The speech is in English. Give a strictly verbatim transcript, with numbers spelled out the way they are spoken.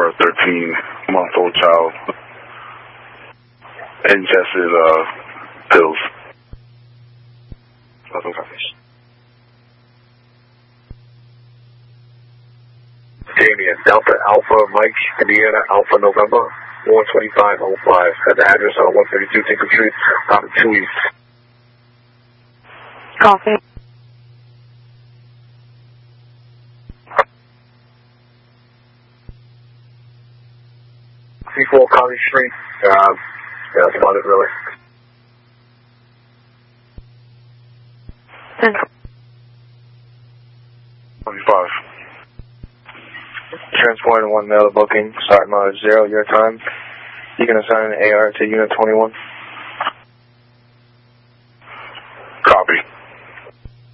for a thirteen-month-old child. Ingested uh, pills. Nothing copies. Jamie at Delta Alpha Mike, Indiana, Alpha November, four twenty-five oh five. At the address on one thirty-two Tinker Street, um, two East. Copy. three four College Street. Um, yeah, that's about it, really. ten. twenty-five. Transport one mail booking, start mileage zero, your time. You can assign an A R to unit twenty-one.